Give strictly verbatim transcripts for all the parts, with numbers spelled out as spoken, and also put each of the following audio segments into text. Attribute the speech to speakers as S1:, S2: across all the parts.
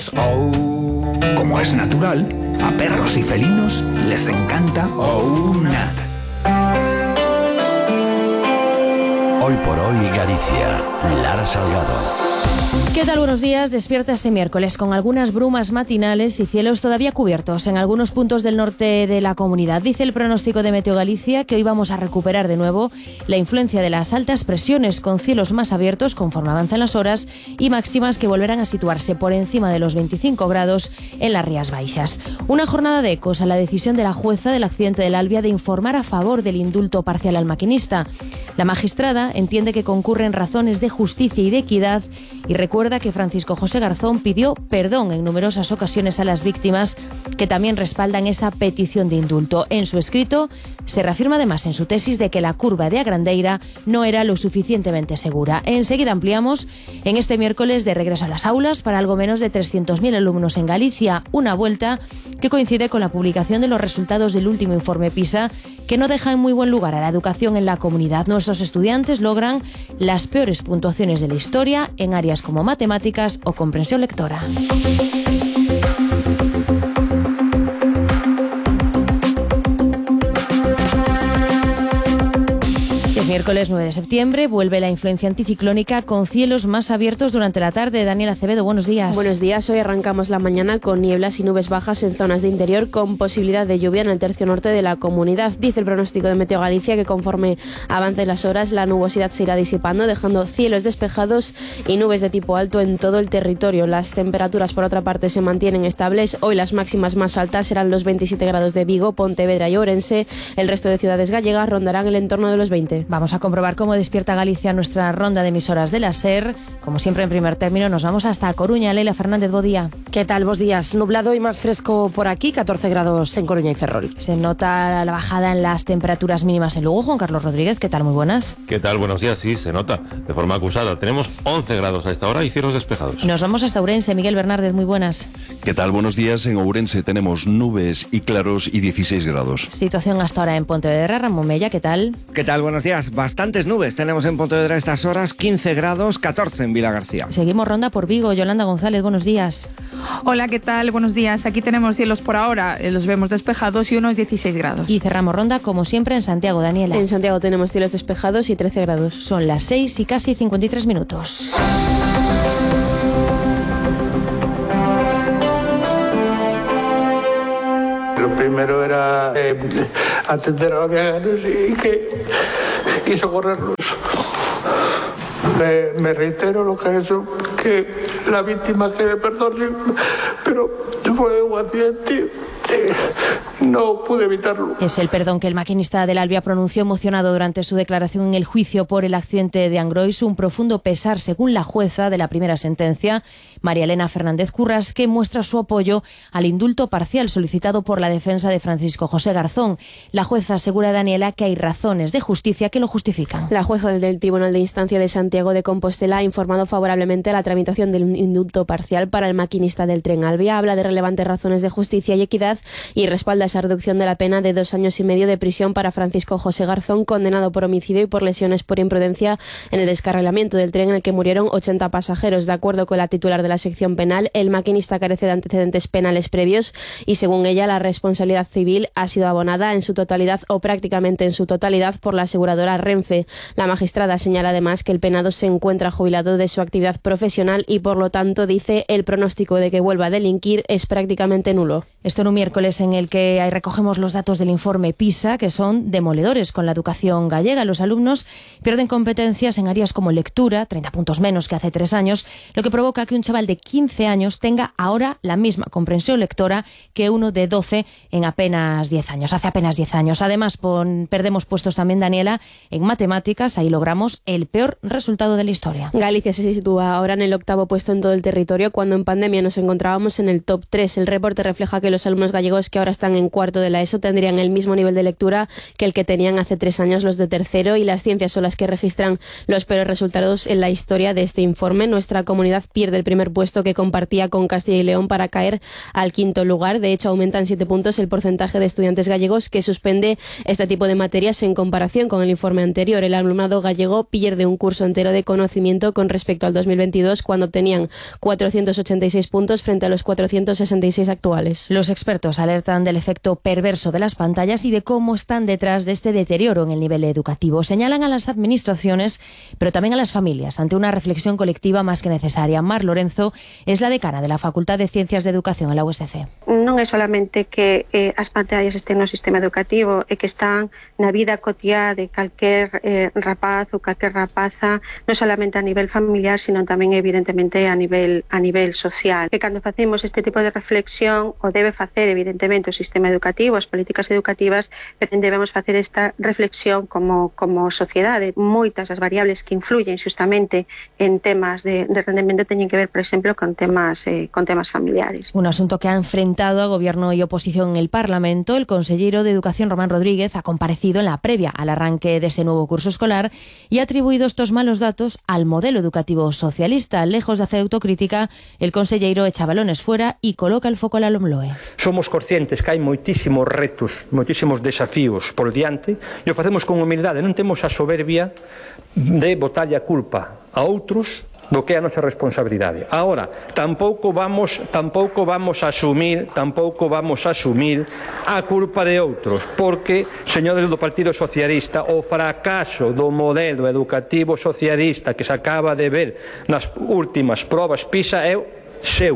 S1: Oh, como es natural, a perros y felinos les encanta OUNAT.
S2: Hoy por hoy Galicia, Lara Salgado.
S3: ¿Qué tal? Buenos días. Despierta este miércoles con algunas brumas matinales y cielos todavía cubiertos en algunos puntos del norte de la comunidad. Dice el pronóstico de Meteo Galicia que hoy vamos a recuperar de nuevo la influencia de las altas presiones con cielos más abiertos conforme avanzan las horas y máximas que volverán a situarse por encima de los veinticinco grados en las Rías Baixas. Una jornada de ecos a la decisión de la jueza del accidente del Albia de informar a favor del indulto parcial al maquinista. La magistrada entiende que concurren razones de justicia y de equidad y recuerda que Francisco José Garzón pidió perdón en numerosas ocasiones a las víctimas que también respaldan esa petición de indulto. En su escrito se reafirma además en su tesis de que la curva de Agrandeira no era lo suficientemente segura. Enseguida ampliamos en este miércoles de regreso a las aulas para algo menos de trescientos mil alumnos en Galicia, una vuelta que coincide con la publicación de los resultados del último informe PISA, que no deja en muy buen lugar a la educación en la comunidad. Nuestros estudiantes logran las peores puntuaciones de la historia en áreas como matemáticas o comprensión lectora. Miércoles nueve de septiembre vuelve la influencia anticiclónica con cielos más abiertos durante la tarde. Daniel Acevedo, buenos días.
S4: Buenos días. Hoy arrancamos la mañana con nieblas y nubes bajas en zonas de interior con posibilidad de lluvia en el tercio norte de la comunidad. Dice el pronóstico de Meteo Galicia que conforme avancen las horas la nubosidad se irá disipando, dejando cielos despejados y nubes de tipo alto en todo el territorio. Las temperaturas por otra parte se mantienen estables. Hoy las máximas más altas serán los veintisiete grados de Vigo, Pontevedra y Ourense. El resto de ciudades gallegas rondarán el entorno de los veinte.
S3: Vamos a comprobar cómo despierta Galicia nuestra ronda de emisoras de la SER. Como siempre, en primer término, nos vamos hasta Coruña. Leila Fernández, buen día.
S5: ¿Qué tal? Buenos días. Nublado y más fresco por aquí, catorce grados en Coruña y Ferrol.
S3: Se nota la bajada en las temperaturas mínimas en Lugo. Juan Carlos Rodríguez, ¿qué tal? Muy buenas.
S6: ¿Qué tal? Buenos días. Sí, se nota de forma acusada. Tenemos once grados a esta hora y cielos despejados.
S3: Nos vamos hasta Ourense. Miguel Bernárdez, muy buenas.
S7: ¿Qué tal? Buenos días. En Ourense tenemos nubes y claros y dieciséis grados.
S3: Situación hasta ahora en Pontevedra. Ramón Mella, ¿qué tal?
S8: ¿Qué tal? Buenos días. Bastantes nubes tenemos en Pontevedra a estas horas, quince grados, catorce en Vilagarcía.
S3: Seguimos ronda por Vigo. Yolanda González, buenos días.
S9: Hola, ¿qué tal? Buenos días. Aquí tenemos cielos por ahora, los vemos despejados y unos dieciséis grados.
S3: Y cerramos ronda, como siempre, en Santiago. Daniela.
S4: En Santiago tenemos cielos despejados y trece grados.
S3: Son las seis y casi cincuenta y tres minutos.
S10: Lo primero era eh, atender a los viajeros y, que, y socorrerlos. Me, me reitero lo que ha hecho, que la víctima que le perdone, pero fue un accidente. No pude evitarlo.
S3: Es el perdón que el maquinista del Albia pronunció emocionado durante su declaración en el juicio por el accidente de Angrois. Un profundo pesar, según la jueza de la primera sentencia, María Elena Fernández Curras, que muestra su apoyo al indulto parcial solicitado por la defensa de Francisco José Garzón. La jueza asegura, Daniela, que hay razones de justicia que lo justifican.
S4: La jueza del Tribunal de Instancia de Santiago de Compostela ha informado favorablemente a la tramitación del indulto parcial para el maquinista del tren Albia. Habla de relevantes razones de justicia y equidad y respalda esa reducción de la pena de dos años y medio de prisión para Francisco José Garzón, condenado por homicidio y por lesiones por imprudencia en el descarrilamiento del tren en el que murieron ochenta pasajeros. De acuerdo con la titular de la sección penal, el maquinista carece de antecedentes penales previos y, según ella, la responsabilidad civil ha sido abonada en su totalidad o prácticamente en su totalidad por la aseguradora Renfe. La magistrada señala además que el penado se encuentra jubilado de su actividad profesional y, por lo tanto, dice, el pronóstico de que vuelva a delinquir es prácticamente nulo.
S3: Esto en un miércoles en el que ahí recogemos los datos del informe PISA, que son demoledores con la educación gallega. Los alumnos pierden competencias en áreas como lectura, treinta puntos menos que hace tres años, lo que provoca que un chaval de quince años tenga ahora la misma comprensión lectora que uno de doce en apenas diez años, hace apenas diez años. Además, pon, perdemos puestos también, Daniela, en matemáticas. Ahí logramos el peor resultado de la historia.
S4: Galicia se sitúa ahora en el octavo puesto en todo el territorio, cuando en pandemia nos encontrábamos en el top tres. El reporte refleja que los alumnos gallegos gallegos que ahora están en cuarto de la ESO tendrían el mismo nivel de lectura que el que tenían hace tres años los de tercero, y las ciencias son las que registran los peores resultados en la historia de este informe. Nuestra comunidad pierde el primer puesto que compartía con Castilla y León para caer al quinto lugar. De hecho, aumentan siete puntos el porcentaje de estudiantes gallegos que suspende este tipo de materias en comparación con el informe anterior. El alumnado gallego pierde un curso entero de conocimiento con respecto al dos mil veintidós, cuando tenían cuatrocientos ochenta y seis puntos frente a los cuatrocientos sesenta y seis actuales.
S3: Los expertos alertan del efecto perverso de las pantallas y de cómo están detrás de este deterioro en el nivel educativo. Señalan a las administraciones, pero también a las familias, ante una reflexión colectiva más que necesaria. Mar Lorenzo es la decana de la Facultad de Ciencias de Educación en la U S C.
S11: Non é solamente que eh, as pantallas estén no sistema educativo, é que están na vida cotiá de calquer eh, rapaz ou calquer rapaza, non solamente a nivel familiar, sino tamén evidentemente a nivel a nivel social. Que cando facemos este tipo de reflexión, o debe facer evidentemente o sistema educativo, as políticas educativas, pero debemos facer esta reflexión como como sociedade. Moitas das variables que influyen justamente en temas de, de rendemento teñen que ver, por exemplo, con temas eh, con temas familiares.
S3: Un asunto que ha enfrentado a Gobierno y oposición en el Parlamento. El consejero de Educación, Román Rodríguez, ha comparecido en la previa al arranque de ese nuevo curso escolar y ha atribuido estos malos datos al modelo educativo socialista. Lejos de hacer autocrítica, el consejero echa balones fuera y coloca el foco en la LOMLOE.
S12: Somos conscientes que hai moitísimos retos, moitísimos desafíos por diante, e o facemos con humildade. Non temos a soberbia de botarlle a culpa a outros do que é a nosa responsabilidade. Agora, tampouco vamos, tampouco vamos a asumir, tampouco vamos a asumir a culpa de outros, porque, señores do Partido Socialista, o fracaso do modelo educativo socialista que se acaba de ver nas últimas probas PISA é seu.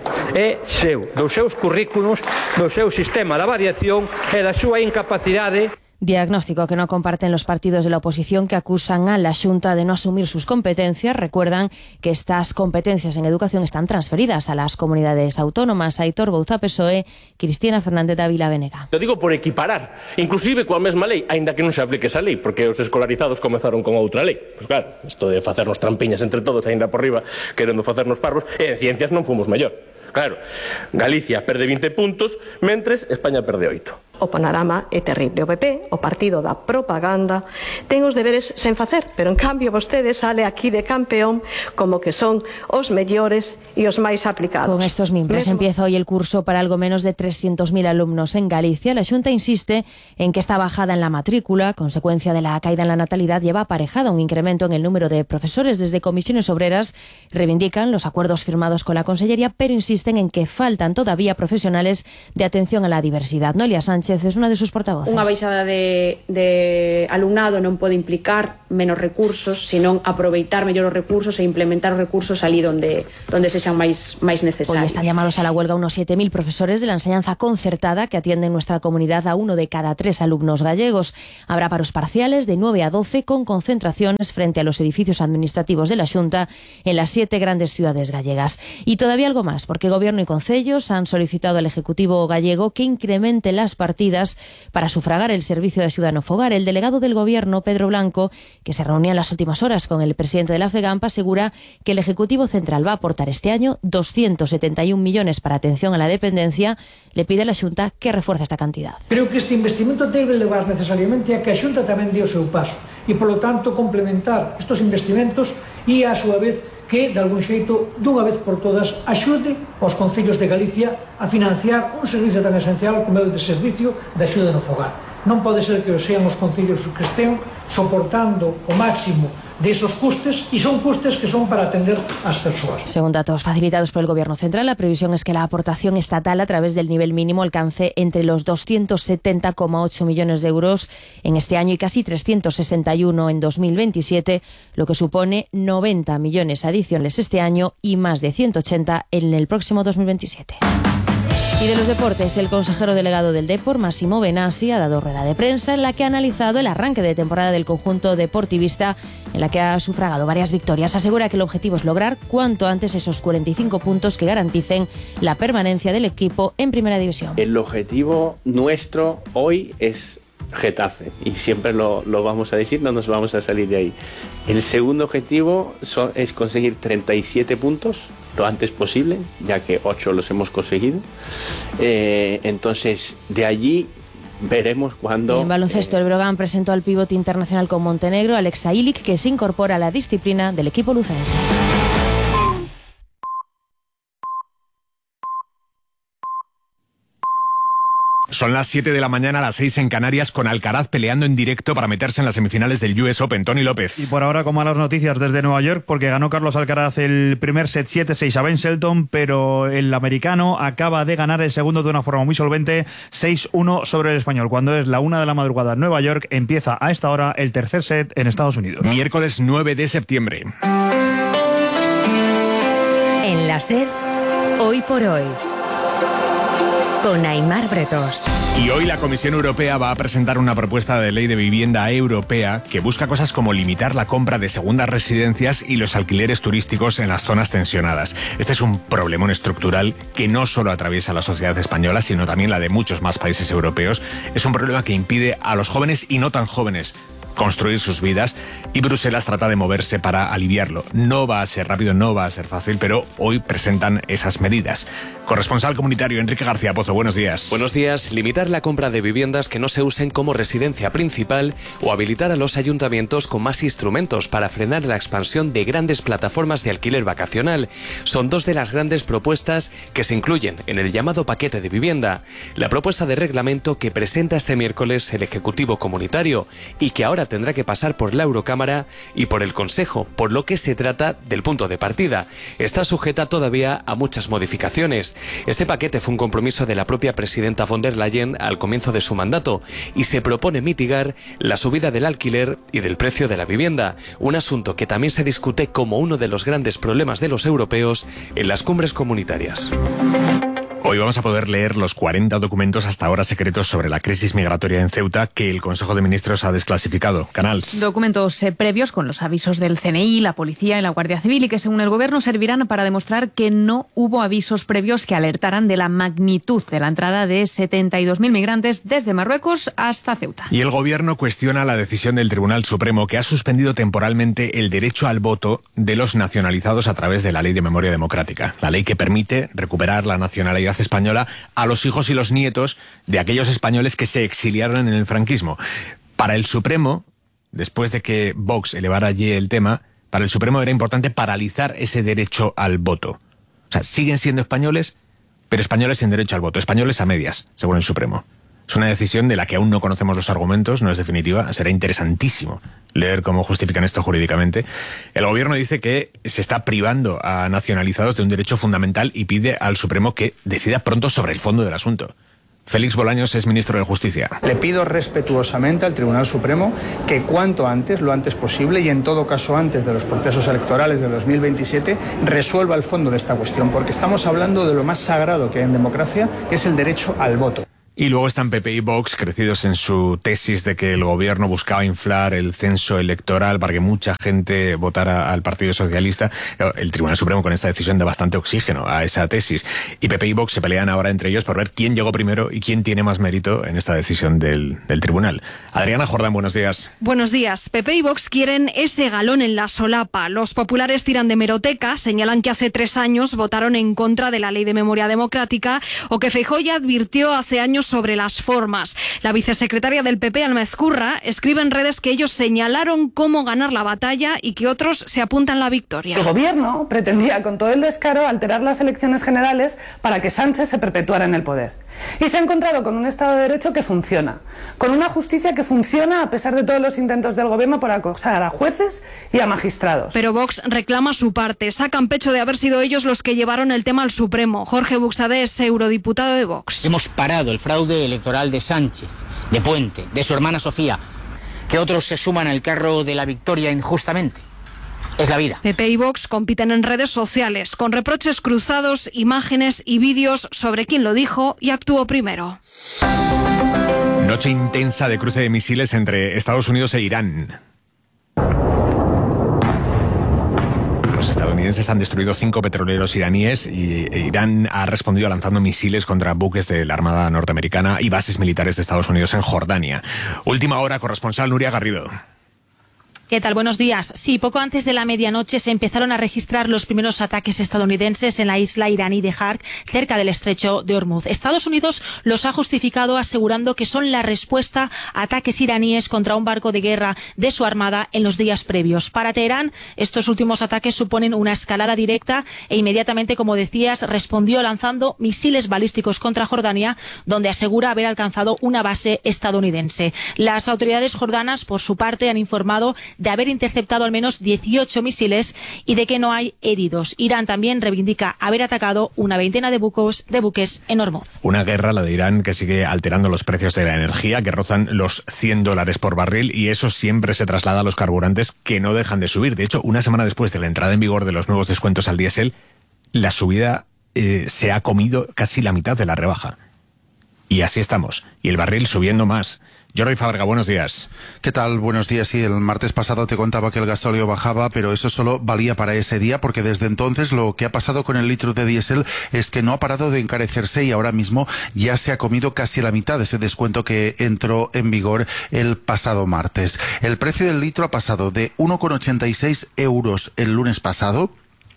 S12: É seu, dos seus currículos, do seu sistema de avaliación e da súa incapacidade.
S3: Diagnóstico que no comparten los partidos de la oposición, que acusan a la Xunta de no asumir sus competencias. Recuerdan que estas competencias en educación están transferidas a las comunidades autónomas. Aitor Bouza, P S O E, Cristina Fernández Dávila Venega.
S13: Lo digo por equiparar, inclusive coa mesma lei, aínda que non se aplique esa lei, porque os escolarizados comezaron con outra lei. Pois claro, isto de facernos trampiñas entre todos, aínda por riba, querendo facernos parvos, e en ciencias non fomos mellor. Claro, Galicia perde veinte puntos, mentres España perde oito.
S14: O panorama é terrible. O P P, o partido da propaganda, ten os deberes sen facer, pero en cambio vostede sale aquí de campeón como que son os mellores e os máis aplicados.
S3: Con estos mimbres Mesmo... empieza hoy el curso para algo menos de trescientos mil alumnos en Galicia. La Xunta insiste en que esta bajada en la matrícula, consecuencia de la caída en la natalidad, lleva aparejada un incremento en el número de profesores. Desde Comisiones Obreras reivindican los acuerdos firmados con la Consellería, pero insisten en que faltan todavía profesionales de atención a la diversidad. Noelia Sánchez es una de sus portavoces.
S15: Unha baixada de, de alumnado non pode implicar menos recursos, senón aproveitar mellor os recursos e implementar os recursos ali donde, donde sexan máis, máis necesarios.
S3: Hoy están llamados a la huelga unos siete mil profesores de la enseñanza concertada que atienden nuestra comunidad a uno de cada tres alumnos gallegos. Habrá paros parciales de nueve a doce con concentraciones frente a los edificios administrativos de la Xunta en las siete grandes ciudades gallegas. Y todavía algo más, porque Gobierno y Concellos han solicitado al Ejecutivo gallego que incremente las partidas para sufragar el servicio de axuda no fogar. El delegado del Gobierno, Pedro Blanco, que se reunía en las últimas horas con el presidente de la FEGAMP, asegura que el Ejecutivo Central va a aportar este año doscientos setenta y un millones para atención a la dependencia. Le pide a la Xunta que refuerce esta cantidad.
S16: Creo que este investimento debe levar necesariamente a que a Xunta tamén dé o seu paso e, polo tanto, complementar estos investimentos e, a súa vez, que, de algún xeito, dunha vez por todas, axude aos concellos de Galicia a financiar un servicio tan esencial como é o de servicio de axuda no fogar. Non pode ser que sean os concellos que estén soportando o máximo de esos costes, y son costes que son para atender a las personas.
S3: Según datos facilitados por el Gobierno Central, la previsión es que la aportación estatal a través del nivel mínimo alcance entre los doscientos setenta coma ocho millones de euros en este año y casi trescientos sesenta y uno en dos mil veintisiete, lo que supone noventa millones adicionales este año y más de ciento ochenta en el próximo dos mil veintisiete. Y de los deportes, el consejero delegado del Depor, Massimo Benassi, ha dado rueda de prensa en la que ha analizado el arranque de temporada del conjunto deportivista, en la que ha sufragado varias victorias. Asegura que el objetivo es lograr cuanto antes esos cuarenta y cinco puntos que garanticen la permanencia del equipo en Primera División.
S17: El objetivo nuestro hoy es Getafe, y siempre lo, lo vamos a decir, no nos vamos a salir de ahí. El segundo objetivo son, es conseguir treinta y siete puntos lo antes posible, ya que ocho los hemos conseguido. Eh, entonces, de allí veremos cuándo...
S3: En baloncesto, el Breogán presentó al pívot internacional con Montenegro, Alexa Ilic, que se incorpora a la disciplina del equipo lucense.
S18: Son las siete de la mañana, las seis en Canarias, con Alcaraz peleando en directo para meterse en las semifinales del U S Open. Tony López.
S19: Y por ahora con malas noticias desde Nueva York, porque ganó Carlos Alcaraz el primer set siete seis a Ben Shelton, pero el americano acaba de ganar el segundo de una forma muy solvente, seis uno sobre el español. Cuando es la una de la madrugada en Nueva York, empieza a esta hora el tercer set en Estados Unidos.
S18: Miércoles nueve de septiembre.
S20: En la SER, hoy por hoy, con Aimar Bretos.
S18: Y hoy la Comisión Europea va a presentar una propuesta de ley de vivienda europea que busca cosas como limitar la compra de segundas residencias y los alquileres turísticos en las zonas tensionadas. Este es un problemón estructural que no solo atraviesa la sociedad española, sino también la de muchos más países europeos. Es un problema que impide a los jóvenes y no tan jóvenes construir sus vidas, y Bruselas trata de moverse para aliviarlo. No va a ser rápido, no va a ser fácil, pero hoy presentan esas medidas. Corresponsal comunitario Enrique García Pozo, buenos días.
S21: Buenos días. Limitar la compra de viviendas que no se usen como residencia principal o habilitar a los ayuntamientos con más instrumentos para frenar la expansión de grandes plataformas de alquiler vacacional son dos de las grandes propuestas que se incluyen en el llamado paquete de vivienda. La propuesta de reglamento que presenta este miércoles el Ejecutivo Comunitario y que ahora tendrá que pasar por la Eurocámara y por el Consejo, por lo que se trata del punto de partida. Está sujeta todavía a muchas modificaciones. Este paquete fue un compromiso de la propia presidenta von der Leyen al comienzo de su mandato y se propone mitigar la subida del alquiler y del precio de la vivienda, un asunto que también se discute como uno de los grandes problemas de los europeos en las cumbres comunitarias.
S18: Hoy vamos a poder leer los cuarenta documentos hasta ahora secretos sobre la crisis migratoria en Ceuta que el Consejo de Ministros ha desclasificado. Canals.
S9: Documentos eh, previos con los avisos del C N I, la Policía y la Guardia Civil y que según el Gobierno servirán para demostrar que no hubo avisos previos que alertaran de la magnitud de la entrada de setenta y dos mil migrantes desde Marruecos hasta Ceuta.
S18: Y el Gobierno cuestiona la decisión del Tribunal Supremo que ha suspendido temporalmente el derecho al voto de los nacionalizados a través de la Ley de Memoria Democrática, la ley que permite recuperar la nacionalidad española a los hijos y los nietos de aquellos españoles que se exiliaron en el franquismo. Para el Supremo, después de que Vox elevara allí el tema, para el Supremo era importante paralizar ese derecho al voto. O sea, siguen siendo españoles, pero españoles sin derecho al voto, españoles a medias, según el Supremo. Es una decisión de la que aún no conocemos los argumentos, no es definitiva, será interesantísimo leer cómo justifican esto jurídicamente. El Gobierno dice que se está privando a nacionalizados de un derecho fundamental y pide al Supremo que decida pronto sobre el fondo del asunto. Félix Bolaños es ministro de Justicia.
S22: Le pido respetuosamente al Tribunal Supremo que cuanto antes, lo antes posible y en todo caso antes de los procesos electorales de dos mil veintisiete, resuelva el fondo de esta cuestión, porque estamos hablando de lo más sagrado que hay en democracia, que es el derecho al voto.
S18: Y luego están P P y Vox, crecidos en su tesis de que el gobierno buscaba inflar el censo electoral para que mucha gente votara al Partido Socialista. El Tribunal Supremo con esta decisión da bastante oxígeno a esa tesis. Y P P y Vox se pelean ahora entre ellos por ver quién llegó primero y quién tiene más mérito en esta decisión del, del tribunal. Adriana Jordán, buenos días.
S23: Buenos días. P P y Vox quieren ese galón en la solapa. Los populares tiran de hemeroteca, señalan que hace tres años votaron en contra de la Ley de Memoria Democrática o que Feijóo ya advirtió hace años sobre las formas. La vicesecretaria del P P, Alma Ezcurra, escribe en redes que ellos señalaron cómo ganar la batalla y que otros se apuntan la victoria.
S24: El gobierno pretendía con todo el descaro alterar las elecciones generales para que Sánchez se perpetuara en el poder. Y se ha encontrado con un Estado de Derecho que funciona, con una justicia que funciona a pesar de todos los intentos del gobierno por acosar a jueces y a magistrados.
S23: Pero Vox reclama su parte, sacan pecho de haber sido ellos los que llevaron el tema al Supremo. Jorge Buxadé es eurodiputado de Vox.
S25: Hemos parado el fraude electoral de Sánchez, de Puente, de su hermana Sofía, que otros se suman al carro de la victoria injustamente. Es la vida.
S23: P P y Vox compiten en redes sociales, con reproches cruzados, imágenes y vídeos sobre quién lo dijo y actuó primero.
S18: Noche intensa de cruce de misiles entre Estados Unidos e Irán. Los estadounidenses han destruido cinco petroleros iraníes y Irán ha respondido lanzando misiles contra buques de la Armada norteamericana y bases militares de Estados Unidos en Jordania. Última hora, corresponsal Nuria Garrido.
S1: ¿Qué tal? Buenos días. Sí, poco antes de la medianoche se empezaron a registrar los primeros ataques estadounidenses en la isla iraní de Hark, cerca del estrecho de Hormuz. Estados Unidos los ha justificado asegurando que son la respuesta a ataques iraníes contra un barco de guerra de su armada en los días previos. Para Teherán, estos últimos ataques suponen una escalada directa e inmediatamente, como decías, respondió lanzando misiles balísticos contra Jordania, donde asegura haber alcanzado una base estadounidense. Las autoridades jordanas, por su parte, han informado de haber interceptado al menos dieciocho misiles y de que no hay heridos. Irán también reivindica haber atacado una veintena de buques, de buques en Hormuz.
S18: Una guerra, la de Irán, que sigue alterando los precios de la energía, que rozan los cien dólares por barril, y eso siempre se traslada a los carburantes, que no dejan de subir. De hecho, una semana después de la entrada en vigor de los nuevos descuentos al diésel, la subida eh, se ha comido casi la mitad de la rebaja. Y así estamos. Y el barril subiendo más. Jordi Fábrega, buenos días.
S2: ¿Qué tal? Buenos días. Sí, el martes pasado te contaba que el gasóleo bajaba, pero eso solo valía para ese día, porque desde entonces lo que ha pasado con el litro de diésel es que no ha parado de encarecerse y ahora mismo ya se ha comido casi la mitad de ese descuento que entró en vigor el pasado martes. El precio del litro ha pasado de uno coma ochenta y seis euros el lunes pasado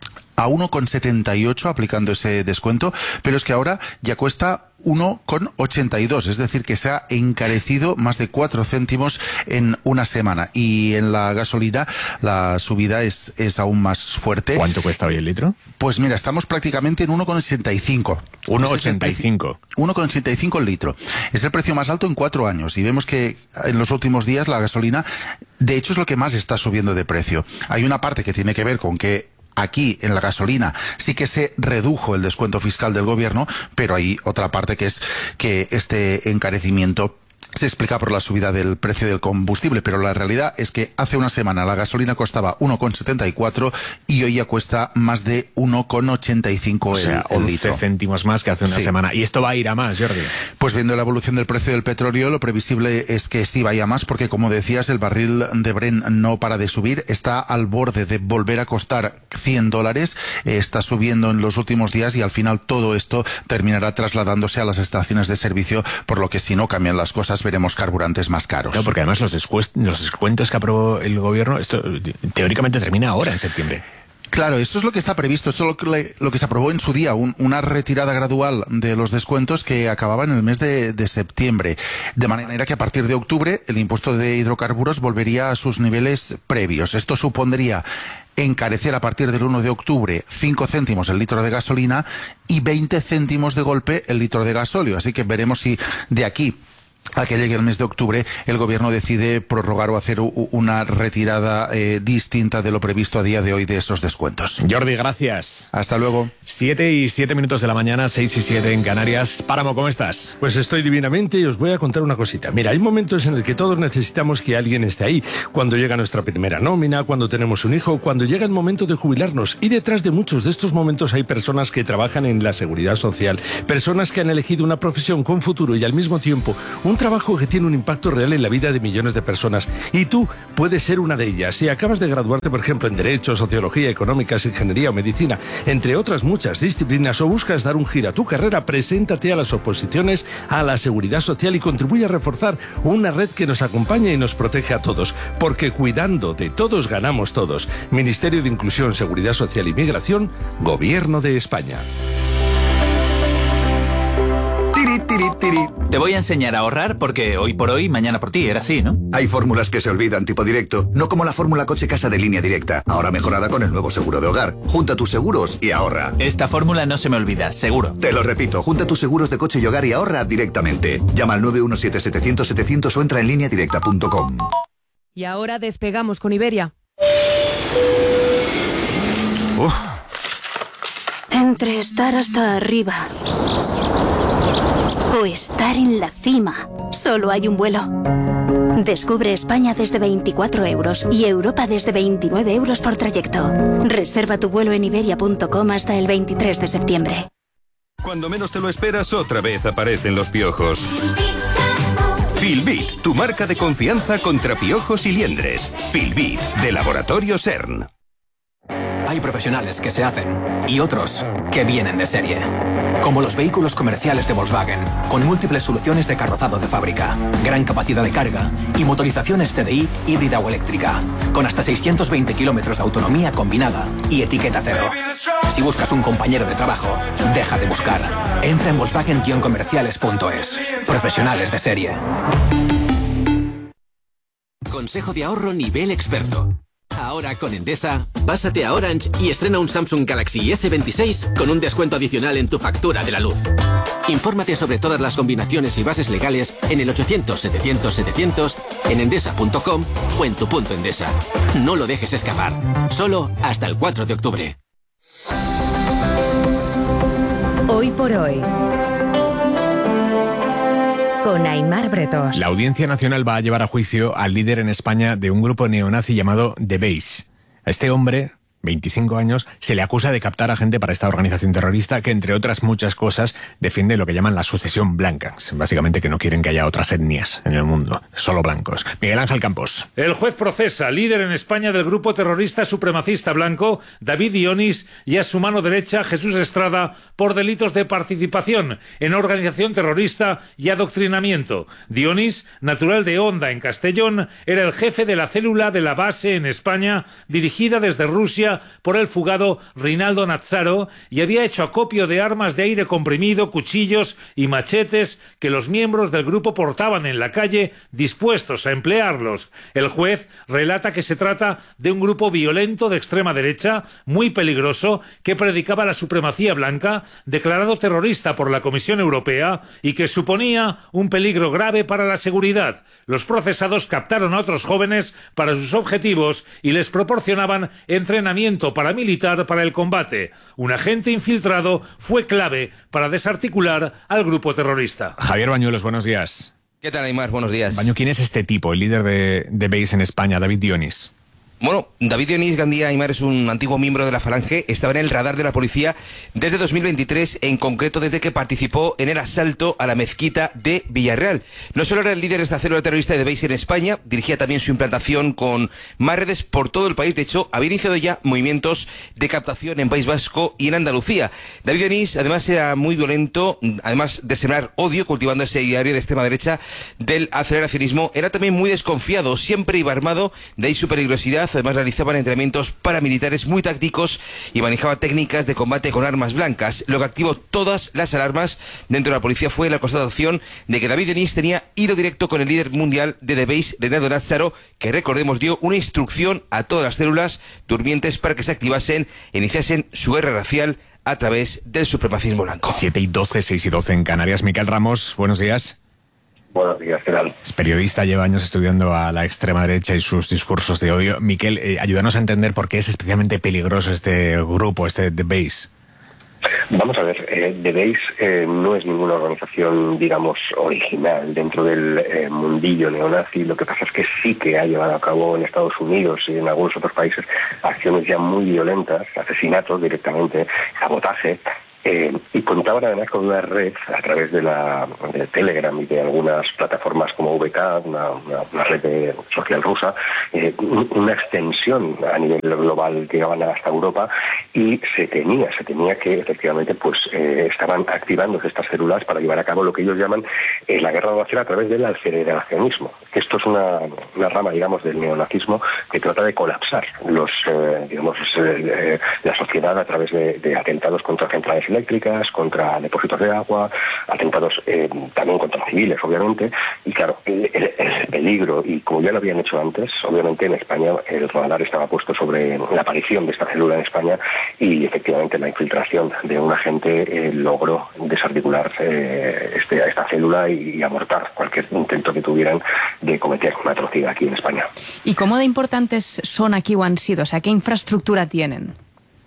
S2: a uno coma setenta y ocho aplicando ese descuento, pero es que ahora ya cuesta uno coma ochenta y dos, es decir, que se ha encarecido más de cuatro céntimos en una semana. Y en la gasolina la subida es, es aún más fuerte.
S18: ¿Cuánto cuesta hoy el litro?
S2: Pues mira, estamos prácticamente en uno coma ochenta y cinco.
S18: uno coma ochenta y cinco.
S2: uno coma ochenta y cinco el litro. Es el precio más alto en cuatro años y vemos que en los últimos días la gasolina, de hecho, es lo que más está subiendo de precio. Hay una parte que tiene que ver con que aquí, en la gasolina, sí que se redujo el descuento fiscal del gobierno, pero hay otra parte que es que este encarecimiento se explica por la subida del precio del combustible, pero la realidad es que hace una semana la gasolina costaba uno coma setenta y cuatro y hoy ya cuesta más de uno coma ochenta y cinco
S18: o sea,
S2: el, el
S18: once
S2: litro.
S18: Céntimos más que hace una
S2: sí.
S18: semana. Y esto va a ir a más, Jordi.
S2: Pues viendo la evolución del precio del petróleo, lo previsible es que sí vaya más, porque como decías, el barril de Brent no para de subir, está al borde de volver a costar cien dólares, eh, está subiendo en los últimos días y al final todo esto terminará trasladándose a las estaciones de servicio, por lo que si no cambian las cosas veremos carburantes más caros.
S18: No, porque además los, los descuentos que aprobó el gobierno, esto teóricamente termina ahora, en septiembre.
S2: Claro, eso es lo que está previsto, esto es lo que, lo que se aprobó en su día, un, una retirada gradual de los descuentos que acababa en el mes de, de septiembre, de manera que a partir de octubre el impuesto de hidrocarburos volvería a sus niveles previos. Esto supondría encarecer a partir del uno de octubre cinco céntimos el litro de gasolina y veinte céntimos de golpe el litro de gasóleo, así que veremos si de aquí a que llegue el mes de octubre el gobierno decide prorrogar o hacer una retirada eh, distinta de lo previsto a día de hoy de esos descuentos.
S18: Jordi, gracias.
S2: Hasta luego.
S18: Siete y siete minutos de la mañana, seis y siete en Canarias. Páramo, ¿cómo estás?
S5: Pues estoy divinamente y os voy a contar una cosita. Mira, hay momentos en el que todos necesitamos que alguien esté ahí. Cuando llega nuestra primera nómina, cuando tenemos un hijo, cuando llega el momento de jubilarnos. Y detrás de muchos de estos momentos hay personas que trabajan en la seguridad social, personas que han elegido una profesión con futuro y al mismo tiempo un trabajo que tiene un impacto real en la vida de millones de personas. Y tú puedes ser una de ellas. Si acabas de graduarte, por ejemplo, en Derecho, Sociología, Económicas, Ingeniería o Medicina, entre otras muchas disciplinas, o buscas dar un giro a tu carrera, preséntate a las oposiciones a la Seguridad Social y contribuye a reforzar una red que nos acompaña y nos protege a todos. Porque cuidando de todos ganamos todos. Ministerio de Inclusión, Seguridad Social y Migración, Gobierno de España.
S6: Tiri, tiri. Te voy a enseñar a ahorrar porque hoy por hoy, mañana por ti, era así, ¿no?
S7: Hay fórmulas que se olvidan, tipo directo, no como la fórmula coche-casa de Línea Directa, ahora mejorada con el nuevo seguro de hogar. Junta tus seguros y ahorra.
S6: Esta fórmula no se me olvida, seguro.
S7: Te lo repito, junta tus seguros de coche y hogar y ahorra directamente. Llama al nueve uno siete, setecientos, setecientos o entra en línea directa punto com.
S26: Y ahora despegamos con Iberia.
S7: Uf.
S27: Entre estar hasta arriba o estar en la cima, solo hay un vuelo. Descubre España desde veinticuatro euros y Europa desde veintinueve euros por trayecto. Reserva tu vuelo en iberia punto com hasta el veintitrés de septiembre.
S28: Cuando menos te lo esperas, otra vez aparecen los piojos. Filbit, tu marca de confianza contra piojos y liendres. Filbit, de Laboratorio CERN.
S4: Hay profesionales que se hacen y otros que vienen de serie. Como los vehículos comerciales de Volkswagen, con múltiples soluciones de carrozado de fábrica, gran capacidad de carga y motorizaciones T D I híbrida o eléctrica, con hasta seiscientos veinte kilómetros de autonomía combinada y etiqueta cero. Si buscas un compañero de trabajo, deja de buscar. Entra en volkswagen guion comerciales punto es. Profesionales de serie.
S8: Consejo de ahorro nivel experto. Ahora con Endesa, pásate a Orange y estrena un Samsung Galaxy ese veintiséis con un descuento adicional en tu factura de la luz. Infórmate sobre todas las combinaciones y bases legales en el ochocientos setecientos setecientos, en endesa punto com o en tu punto Endesa. No lo dejes escapar. Solo hasta el cuatro de octubre.
S20: Hoy por hoy, con Aimar Bretos.
S18: La Audiencia Nacional va a llevar a juicio al líder en España de un grupo neonazi llamado The Base. A este hombre, veinticinco años, se le acusa de captar a gente para esta organización terrorista que, entre otras muchas cosas, defiende lo que llaman la sucesión blanca. Básicamente que no quieren que haya otras etnias en el mundo, solo blancos. Miguel Ángel Campos.
S10: El juez procesa al líder en España del grupo terrorista supremacista blanco, David Dionís, y a su mano derecha, Jesús Estrada, por delitos de participación en organización terrorista y adoctrinamiento. Dionís, natural de Honda, en Castellón, era el jefe de la célula de la base en España, dirigida desde Rusia por el fugado Rinaldo Nazzaro, y había hecho acopio de armas de aire comprimido, cuchillos y machetes que los miembros del grupo portaban en la calle, dispuestos a emplearlos. El juez relata que se trata de un grupo violento de extrema derecha, muy peligroso, que predicaba la supremacía blanca, declarado terrorista por la Comisión Europea, y que suponía un peligro grave para la seguridad. Los procesados captaron a otros jóvenes para sus objetivos y les proporcionaban entrenamiento paramilitar para el combate. Un agente infiltrado fue clave para desarticular al grupo terrorista.
S18: Javier Bañuelos, buenos días.
S11: ¿Qué tal, Aimar? Buenos días.
S18: Baño, ¿quién es este tipo, el líder de, de Base en España, David Dionís?
S11: Bueno, David Dionís Gandía Aimar es un antiguo miembro de la Falange, estaba en el radar de la policía desde dos mil veintitrés, en concreto desde que participó en el asalto a la mezquita de Villarreal. No solo era el líder de esta célula terrorista de Base en España, dirigía también su implantación con más redes por todo el país. De hecho, había iniciado ya movimientos de captación en País Vasco y en Andalucía. David Dionís, además, era muy violento, además de sembrar odio, cultivando ese diario de extrema derecha del aceleracionismo. Era también muy desconfiado, siempre iba armado, de ahí su peligrosidad. Además, realizaban entrenamientos paramilitares muy tácticos y manejaba técnicas de combate con armas blancas. Lo que activó todas las alarmas dentro de la policía fue la constatación de que David Dionís tenía hilo directo con el líder mundial de The Base, Rinaldo Nazzaro, que, recordemos, dio una instrucción a todas las células durmientes para que se activasen e iniciasen su guerra racial a través del supremacismo blanco.
S18: siete y doce, seis y doce en Canarias. Miquel Ramos, buenos días.
S12: Buenos días, ¿qué tal?
S18: Es periodista, lleva años estudiando a la extrema derecha y sus discursos de odio. Miquel, eh, ayúdanos a entender por qué es especialmente peligroso este grupo, este The Base.
S12: Vamos a ver, eh, The Base eh, no es ninguna organización, digamos, original dentro del eh, mundillo neonazi. Lo que pasa es que sí que ha llevado a cabo en Estados Unidos y en algunos otros países acciones ya muy violentas, asesinatos directamente, sabotaje. Eh, y contaban además con una red a través de la de Telegram y de algunas plataformas como V K, una, una, una red de, social rusa, eh, una extensión a nivel global que llegaban hasta Europa, y se temía, se temía que efectivamente pues eh, estaban activándose estas células para llevar a cabo lo que ellos llaman eh, la guerra nacional a través del aceleracionismo. Esto es una, una rama, digamos, del neonazismo que trata de colapsar los, eh, digamos, eh, la sociedad a través de, de atentados contra centrales eléctricas, contra depósitos de agua, atentados eh, también contra civiles, obviamente. Y claro, el, el, el peligro, y como ya lo habían hecho antes, obviamente en España el radar estaba puesto sobre la aparición de esta célula en España, y efectivamente la infiltración de un agente eh, logró desarticular eh, este, esta célula y, y abortar cualquier intento que tuvieran de cometer una atrocidad aquí en España.
S9: ¿Y cómo de importantes son aquí o han sido? O sea, ¿qué infraestructura tienen?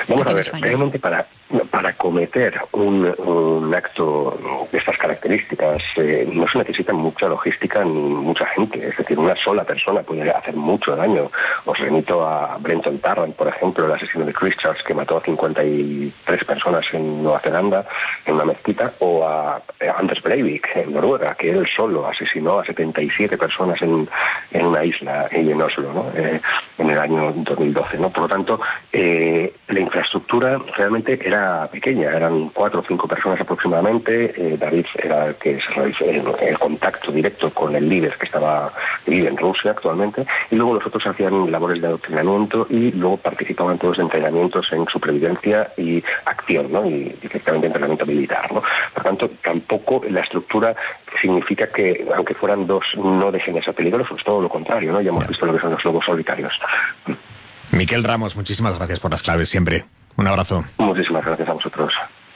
S12: Vamos a ver, realmente para, para cometer un, un acto de estas características eh, no se necesita mucha logística ni mucha gente, es decir, una sola persona puede hacer mucho daño. Os remito a Brenton Tarrant, por ejemplo, el asesino de Christchurch que mató a cincuenta y tres personas en Nueva Zelanda, en una mezquita, o a Anders Breivik en Noruega, que él solo asesinó a setenta y siete personas en, en una isla, en Oslo, ¿no? eh, en el año dos mil doce, ¿no? Por lo tanto, eh, la infraestructura realmente era pequeña, eran cuatro o cinco personas aproximadamente. eh, David era el que se realizó el, el contacto directo con el líder que estaba que vive en Rusia actualmente, y luego los otros hacían labores de adoctrinamiento y luego participaban todos de entrenamientos en supervivencia y acción, ¿no? Y directamente entrenamiento militar, ¿no? Por tanto, tampoco la estructura significa que, aunque fueran dos, no dejen de ser peligrosos, todo lo contrario, ¿no? Ya hemos visto lo que son los lobos solitarios.
S18: Miquel Ramos, muchísimas gracias por las claves siempre. Un abrazo.
S12: Muchísimas gracias a vosotros.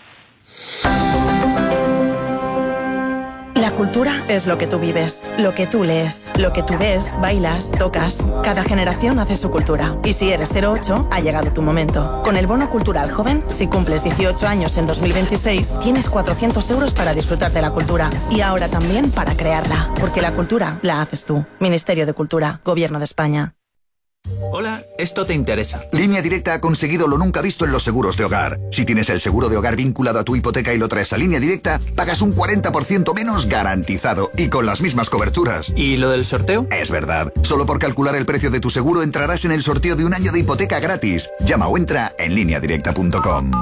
S3: La cultura es lo que tú vives, lo que tú lees, lo que tú ves, bailas, tocas. Cada generación hace su cultura. Y si eres cero ocho, ha llegado tu momento. Con el Bono Cultural Joven, si cumples dieciocho años en dos mil veintiséis, tienes cuatrocientos euros para disfrutar de la cultura. Y ahora también para crearla. Porque la cultura la haces tú. Ministerio de Cultura, Gobierno de España.
S6: Hola, esto te interesa.
S7: Línea Directa ha conseguido lo nunca visto en los seguros de hogar. Si tienes el seguro de hogar vinculado a tu hipoteca y lo traes a Línea Directa, pagas un cuarenta por ciento menos garantizado y con las mismas coberturas.
S6: ¿Y lo del sorteo?
S7: Es verdad. Solo por calcular el precio de tu seguro entrarás en el sorteo de un año de hipoteca gratis. Llama o entra en línea directa punto com.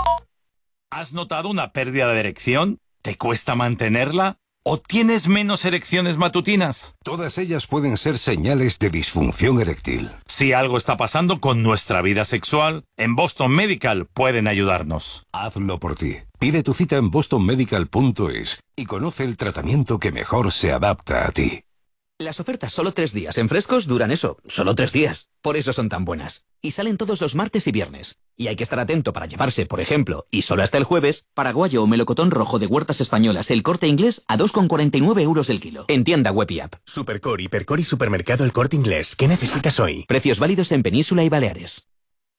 S13: ¿Has notado una pérdida de erección? ¿Te cuesta mantenerla? ¿O tienes menos erecciones matutinas?
S14: Todas ellas pueden ser señales de disfunción eréctil.
S13: Si algo está pasando con nuestra vida sexual, en Boston Medical pueden ayudarnos.
S14: Hazlo por ti. Pide tu cita en boston medical punto es y conoce el tratamiento que mejor se adapta a ti.
S15: Las ofertas solo tres días en Frescos duran eso, solo tres días. Por eso son tan buenas. Y salen todos los martes y viernes. Y hay que estar atento para llevarse, por ejemplo, y solo hasta el jueves, paraguayo o melocotón rojo de Huertas Españolas El Corte Inglés a dos con cuarenta y nueve euros el kilo. En tienda web y app.
S16: Supercore, Hipercore y Supermercado El Corte Inglés. ¿Qué necesitas hoy?
S15: Precios válidos en Península y Baleares.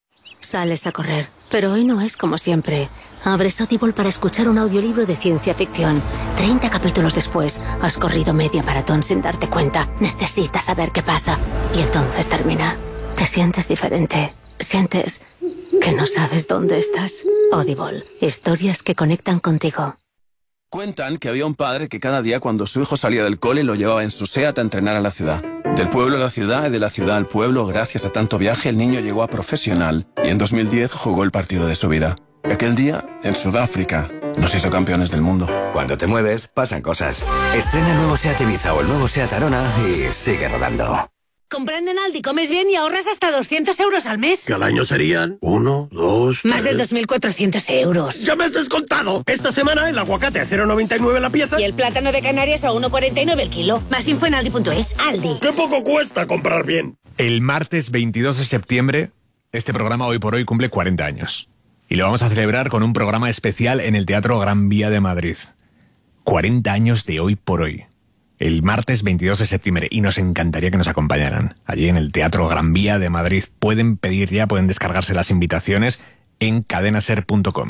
S27: Sales a correr, pero hoy no es como siempre. Abres Audible para escuchar un audiolibro de ciencia ficción. treinta capítulos después, has corrido media maratón sin darte cuenta. Necesitas saber qué pasa. Y entonces termina. Te sientes diferente. Sientes que no sabes dónde estás. Audible. Historias que conectan contigo.
S17: Cuentan que había un padre que cada día cuando su hijo salía del cole lo llevaba en su SEAT a entrenar a la ciudad. Del pueblo a la ciudad y de la ciudad al pueblo, gracias a tanto viaje, el niño llegó a profesional y en dos mil diez jugó el partido de su vida. Aquel día, en Sudáfrica, nos hizo campeones del mundo.
S16: Cuando te mueves, pasan cosas. Estrena el nuevo SEAT Ibiza o el nuevo SEAT Arona y sigue rodando.
S19: Comprando en Aldi comes bien y ahorras hasta doscientos euros al mes.
S16: Que al año serían uno, dos,
S19: Más
S16: tres...
S19: de dos mil cuatrocientos euros.
S16: ¡Ya me has descontado! Esta semana el aguacate a cero coma noventa y nueve la pieza.
S19: Y el plátano de Canarias a uno coma cuarenta y nueve el kilo. Más info en aldi punto es. Aldi.
S16: ¡Qué poco cuesta comprar bien!
S18: El martes veintidós de septiembre, este programa Hoy por Hoy cumple cuarenta años. Y lo vamos a celebrar con un programa especial en el Teatro Gran Vía de Madrid. cuarenta años de Hoy por Hoy. El martes veintidós de septiembre, y nos encantaría que nos acompañaran allí en el Teatro Gran Vía de Madrid. Pueden pedir ya, pueden descargarse las invitaciones en cadenaser punto com.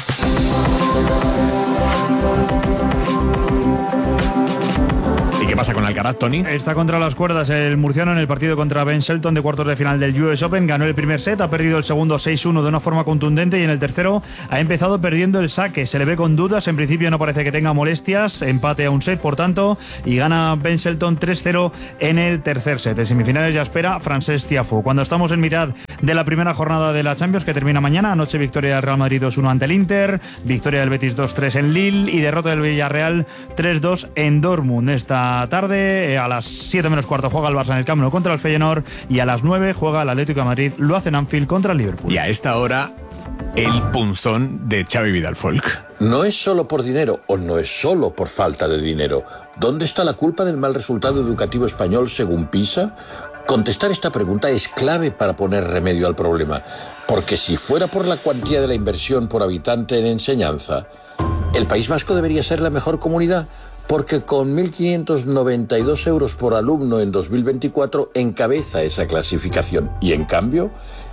S18: ¿Qué pasa con Alcaraz, Tony?
S21: Está contra las cuerdas el murciano en el partido contra Ben Shelton de cuartos de final del U S Open. Ganó el primer set, ha perdido el segundo seis uno de una forma contundente y en el tercero ha empezado perdiendo el saque. Se le ve con dudas, en principio no parece que tenga molestias. Empate a un set, por tanto, y gana Ben Shelton tres cero en el tercer set. En semifinales ya espera Francesc Tiafoe. Cuando estamos en mitad de la primera jornada de la Champions, que termina mañana, anoche victoria del Real Madrid dos uno ante el Inter, victoria del Betis dos tres en Lille y derrota del Villarreal tres dos en Dortmund. Esta tarde, a las siete menos cuarto, juega el Barça en el Camp Nou contra el Feyenoord y a las nueve juega el Atlético de Madrid, lo hace en Anfield contra el Liverpool.
S18: Y a esta hora, el punzón de Xavi Vidal Folk.
S29: No es solo por dinero o no es solo por falta de dinero. ¿Dónde está la culpa del mal resultado educativo español según PISA? Contestar esta pregunta es clave para poner remedio al problema, porque si fuera por la cuantía de la inversión por habitante en enseñanza, ¿el País Vasco debería ser la mejor comunidad? Porque con mil quinientos noventa y dos euros por alumno en dos mil veinticuatro encabeza esa clasificación. Y en cambio,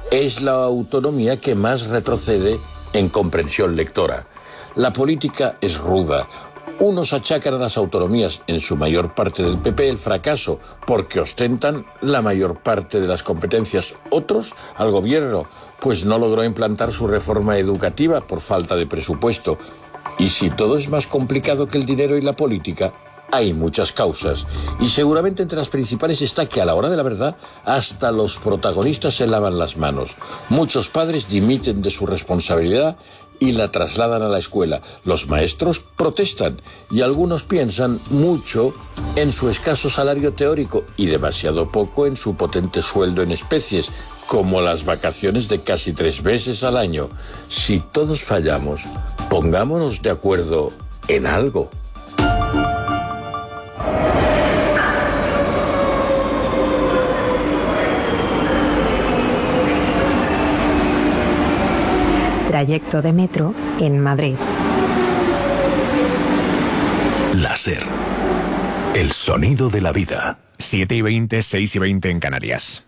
S29: es la autonomía que más retrocede en comprensión lectora. La política es ruda. Unos achacan a las autonomías, en su mayor parte del P P, el fracaso porque ostentan la mayor parte de las competencias. Otros al gobierno, pues no logró implantar su reforma educativa por falta de presupuesto. Y si todo es más complicado que el dinero y la política, hay muchas causas. Y seguramente entre las principales está que a la hora de la verdad hasta los protagonistas se lavan las manos. Muchos padres dimiten de su responsabilidad y la trasladan a la escuela. Los maestros protestan y algunos piensan mucho en su escaso salario teórico y demasiado poco en su potente sueldo en especies, como las vacaciones de casi tres veces al año. Si todos fallamos, pongámonos de acuerdo en algo.
S20: Trayecto de metro en Madrid.
S14: Láser. El sonido de la vida.
S18: siete y veinte, seis y veinte en Canarias.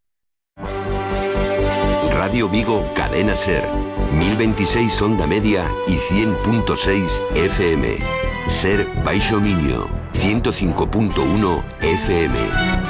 S1: Radio Vigo, Cadena Ser. mil veintiséis onda media y cien punto seis F M. Ser Baixo Miño, ciento cinco punto uno F M.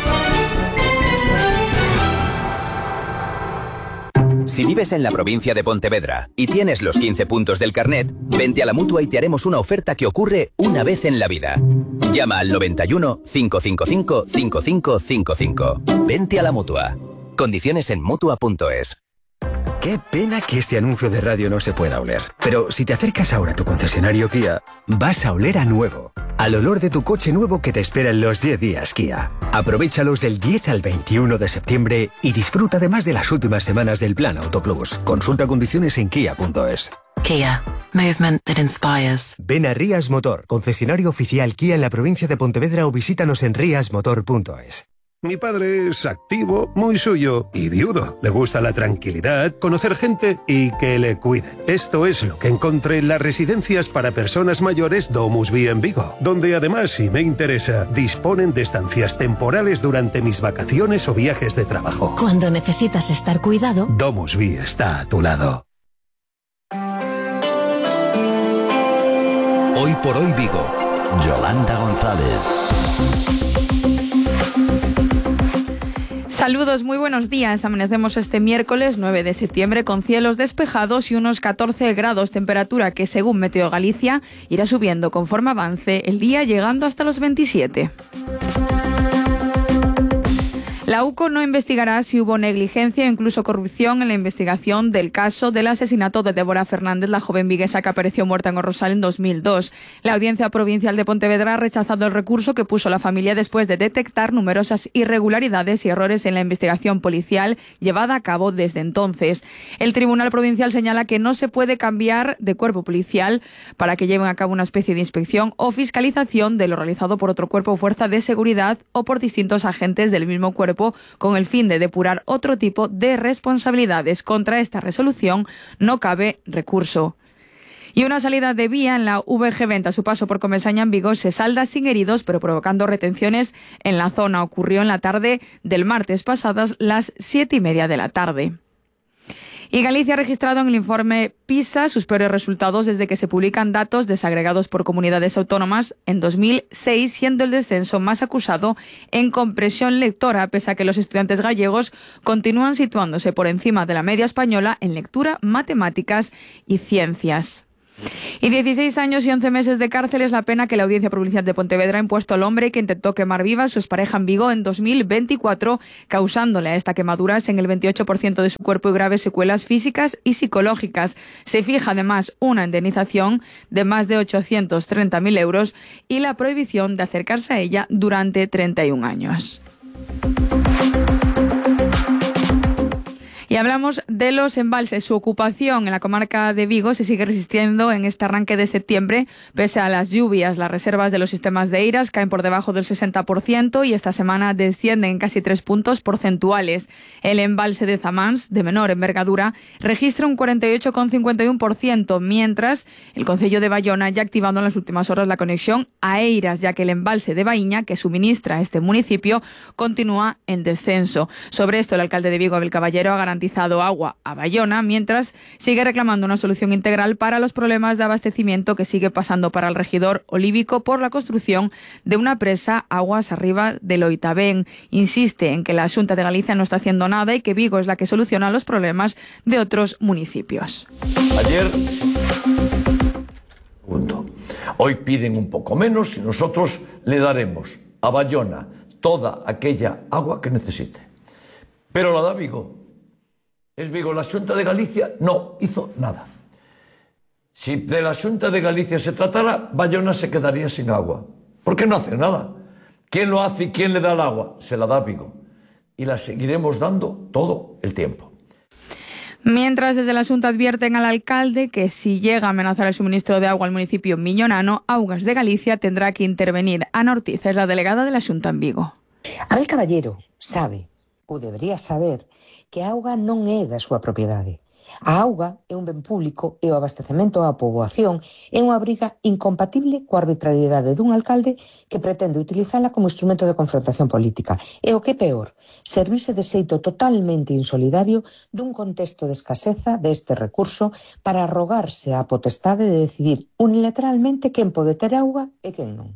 S2: Si vives en la provincia de Pontevedra y tienes los quince puntos del carnet, vente a la Mutua y te haremos una oferta que ocurre una vez en la vida. Llama al noventa y uno, cinco cinco cinco, cinco cinco cinco cinco. Vente a la Mutua. Condiciones en Mutua punto es.
S5: Qué pena que este anuncio de radio no se pueda oler. Pero si te acercas ahora a tu concesionario Kia, vas a oler a nuevo. Al olor de tu coche nuevo que te espera en los diez días Kia. Aprovéchalos del diez al veintiuno de septiembre y disfruta además de las últimas semanas del Plan Auto Plus. Consulta condiciones en kia punto es.
S22: Kia. Movement that inspires.
S5: Ven a Rías Motor, concesionario oficial Kia en la provincia de Pontevedra, o visítanos en rías motor punto es.
S14: Mi padre es activo, muy suyo y viudo. Le gusta la tranquilidad, conocer gente y que le cuiden. Esto es lo que encontré en las residencias para personas mayores Domus Vi en Vigo, donde además, si me interesa, disponen de estancias temporales durante mis vacaciones o viajes de trabajo.
S22: Cuando necesitas estar cuidado,
S14: Domus Vi está a tu lado.
S1: Hoy por hoy Vigo. Yolanda González.
S9: Saludos, muy buenos días. Amanecemos este miércoles nueve de septiembre con cielos despejados y unos catorce grados, temperatura que según Meteo Galicia irá subiendo conforme avance el día, llegando hasta los veintisiete. La U C O no investigará si hubo negligencia o incluso corrupción en la investigación del caso del asesinato de Débora Fernández, la joven viguesa que apareció muerta en Orrosal en dos mil dos. La Audiencia Provincial de Pontevedra ha rechazado el recurso que puso la familia después de detectar numerosas irregularidades y errores en la investigación policial llevada a cabo desde entonces. El Tribunal Provincial señala que no se puede cambiar de cuerpo policial para que lleven a cabo una especie de inspección o fiscalización de lo realizado por otro cuerpo o fuerza de seguridad o por distintos agentes del mismo cuerpo, con el fin de depurar otro tipo de responsabilidades. Contra esta resolución no cabe recurso. Y una salida de vía en la V G veinte a su paso por Comesaña en Vigo se salda sin heridos, pero provocando retenciones en la zona. Ocurrió en la tarde del martes pasadas las siete y media de la tarde. Y Galicia ha registrado en el informe PISA sus peores resultados desde que se publican datos desagregados por comunidades autónomas en dos mil seis, siendo el descenso más acusado en comprensión lectora, pese a que los estudiantes gallegos continúan situándose por encima de la media española en lectura, matemáticas y ciencias. Y dieciséis años y once meses de cárcel es la pena que la Audiencia Provincial de Pontevedra ha impuesto al hombre que intentó quemar viva a su expareja en Vigo en dos mil veinticuatro, causándole a esta quemaduras en el veintiocho por ciento de su cuerpo y graves secuelas físicas y psicológicas. Se fija además una indemnización de más de ochocientos treinta mil euros y la prohibición de acercarse a ella durante treinta y un años. Y hablamos de los embalses. Su ocupación en la comarca de Vigo se sigue resistiendo en este arranque de septiembre, pese a las lluvias. Las reservas de los sistemas de Eiras caen por debajo del sesenta por ciento y esta semana descienden casi tres puntos porcentuales. El embalse de Zamáns, de menor envergadura, registra un cuarenta y ocho coma cincuenta y uno por ciento, mientras el concello de Bayona ya ha activado en las últimas horas la conexión a Eiras, ya que el embalse de Baíña, que suministra a este municipio, continúa en descenso. Sobre esto, el alcalde de Vigo, Abel Caballero, ha garantizado
S4: garantizado agua a Bayona, mientras sigue reclamando una solución integral para los problemas de abastecimiento que sigue pasando para el regidor Olívico por la construcción de una presa aguas arriba del Oitabén. Insiste en que la Xunta de Galicia no está haciendo nada y que Vigo es la que soluciona los problemas de otros municipios.
S8: Ayer, hoy piden un poco menos y nosotros le daremos a Bayona toda aquella agua que necesite. Pero la da Vigo. Es Vigo. La Xunta de Galicia no hizo nada. Si de la Xunta de Galicia se tratara, Bayona se quedaría sin agua. ¿Por qué no hace nada? ¿Quién lo hace y quién le da el agua? Se la da Vigo. Y la seguiremos dando todo el tiempo.
S4: Mientras desde la Xunta advierten al alcalde que si llega a amenazar el suministro de agua al municipio miñonano, Augas de Galicia tendrá que intervenir. Ana Ortiz es la delegada de la Xunta en Vigo.
S10: Abel Caballero sabe, ou debería saber, que a auga non é da súa propiedade. A auga é un ben público e o abastecemento á poboación é unha obriga incompatible coa arbitrariedade dun alcalde que pretende utilizala como instrumento de confrontación política. E o que é peor, servirse de xeito totalmente insolidario dun contexto de escaseza deste recurso para arrogarse a potestade de decidir unilateralmente quen pode ter auga e quen non.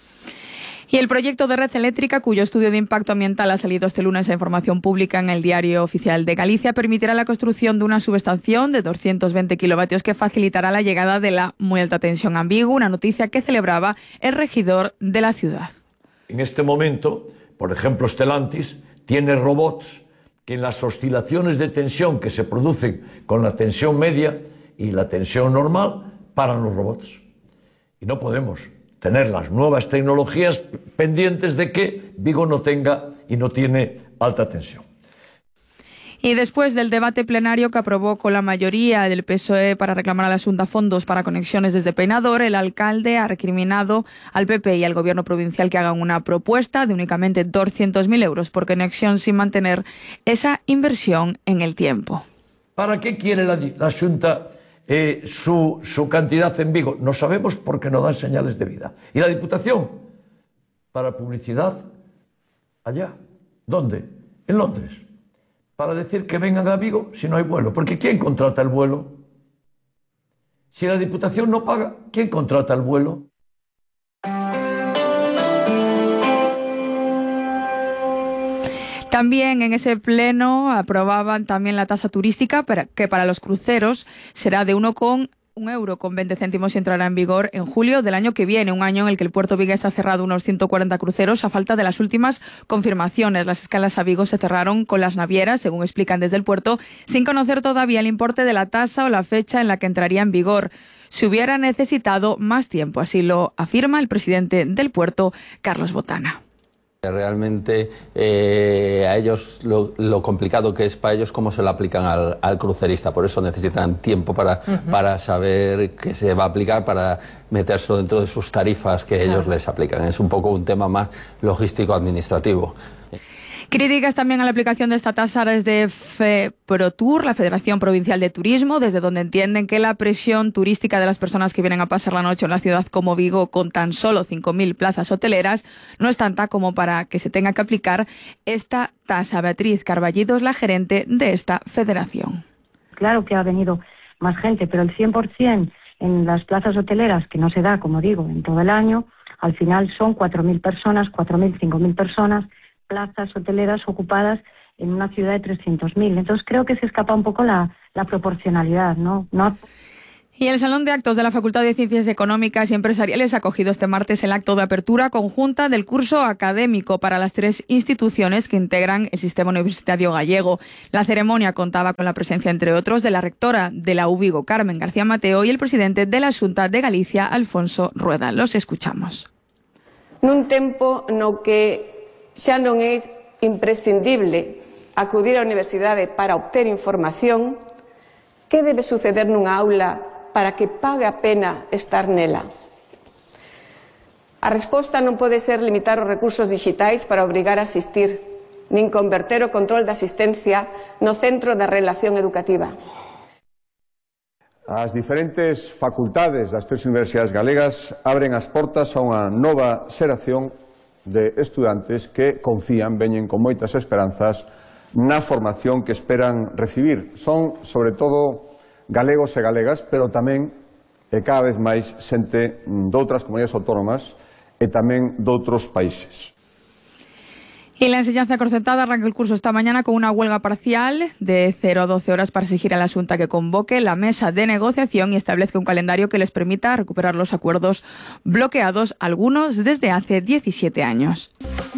S4: Y el proyecto de red eléctrica, cuyo estudio de impacto ambiental ha salido este lunes a información pública en el Diario Oficial de Galicia, permitirá la construcción de una subestación de doscientos veinte kilovatios que facilitará la llegada de la muy alta tensión a Vigo, una noticia que celebraba el regidor de la ciudad.
S8: En este momento, por ejemplo, Stellantis tiene robots que en las oscilaciones de tensión que se producen con la tensión media y la tensión normal, paran los robots. Y no podemos tener las nuevas tecnologías pendientes de que Vigo no tenga y no tiene alta tensión.
S4: Y después del debate plenario que aprobó con la mayoría del P S O E para reclamar a la Xunta fondos para conexiones desde Peinador, el alcalde ha recriminado al P P y al gobierno provincial que hagan una propuesta de únicamente doscientos mil euros por conexión sin mantener esa inversión en el tiempo.
S8: ¿Para qué quiere la, la Xunta eh, su, su cantidad en Vigo? No sabemos porque no dan señales de vida. ¿Y la Diputación? Para publicidad allá. ¿Dónde? En Londres. Para decir que vengan a Vigo si no hay vuelo. Porque ¿quién contrata el vuelo? Si la Diputación no paga, ¿quién contrata el vuelo?
S4: También en ese pleno aprobaban también la tasa turística, para, que para los cruceros será de uno con un euro con veinte céntimos y entrará en vigor en julio del año que viene, un año en el que el puerto vigués ha cerrado unos ciento cuarenta cruceros a falta de las últimas confirmaciones. Las escalas a Vigo se cerraron con las navieras, según explican desde el puerto, sin conocer todavía el importe de la tasa o la fecha en la que entraría en vigor. Se hubiera necesitado más tiempo, así lo afirma el presidente del puerto, Carlos Botana.
S11: Realmente eh, a ellos lo, lo complicado que es para ellos cómo se lo aplican al, al crucerista, por eso necesitan tiempo para, uh-huh. para saber qué se va a aplicar, para metérselo dentro de sus tarifas que ellos uh-huh. les aplican. Es un poco un tema más logístico administrativo.
S4: Críticas también a la aplicación de esta tasa desde FEPROTUR, la Federación Provincial de Turismo, desde donde entienden que la presión turística de las personas que vienen a pasar la noche en la ciudad como Vigo, con tan solo cinco mil plazas hoteleras, no es tanta como para que se tenga que aplicar esta tasa. Beatriz Carballido es la gerente de esta federación.
S23: Claro que ha venido más gente, pero el cien por ciento en las plazas hoteleras, que no se da, como digo, en todo el año, al final son cuatro mil personas, cuatro mil, cinco mil personas, plazas hoteleras ocupadas en una ciudad de trescientos mil. Entonces creo que se escapa un poco la, la proporcionalidad, ¿no? no
S4: Y el Salón de Actos de la Facultad de Ciencias Económicas y Empresariales ha acogido este martes el acto de apertura conjunta del curso académico para las tres instituciones que integran el sistema universitario gallego. La ceremonia contaba con la presencia, entre otros, de la rectora de la U Vigo, Carmen García Mateo, y el presidente de la Xunta de Galicia, Alfonso Rueda. Los escuchamos.
S24: Nun tempo no que xa non é imprescindible acudir á universidade para obter información, que debe suceder nunha aula para que pague a pena estar nela? A resposta non pode ser limitar os recursos digitais para obrigar a asistir, nin converter o control da asistencia no centro da relación educativa.
S25: As diferentes facultades das tres universidades galegas abren as portas a unha nova xeración de estudantes que confían, veñen con moitas esperanzas na formación que esperan recibir. Son, sobre todo, galegos e galegas, pero tamén, e cada vez máis, xente doutras comunidades autónomas e tamén doutros países.
S4: Y la enseñanza concertada arranca el curso esta mañana con una huelga parcial de cero a doce horas para exigir a la Xunta que convoque la mesa de negociación y establezca un calendario que les permita recuperar los acuerdos bloqueados, algunos desde hace diecisiete años.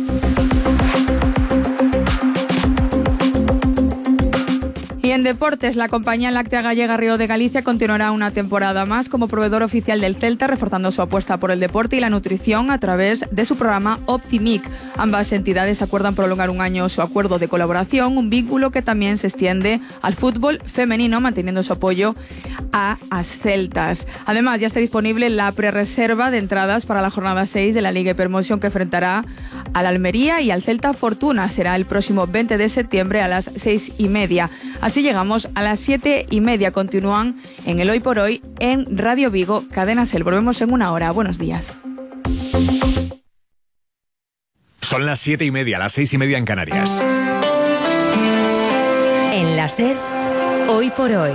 S4: Y en deportes, la compañía láctea gallega Río de Galicia continuará una temporada más como proveedor oficial del Celta, reforzando su apuesta por el deporte y la nutrición a través de su programa Optimic. Ambas entidades acuerdan prolongar un año su acuerdo de colaboración, un vínculo que también se extiende al fútbol femenino, manteniendo su apoyo a las celtas. Además, ya está disponible la prerreserva de entradas para la jornada seis de la Liga Promoción, que enfrentará al Almería y al Celta Fortuna. Será el próximo veinte de septiembre a las seis y media. Así llegamos a las siete y media. Continúan en el Hoy por Hoy en Radio Vigo, Cadena SER. Volvemos en una hora. Buenos días.
S18: Son las siete y media, las seis y media en Canarias.
S20: En la SER, Hoy por Hoy,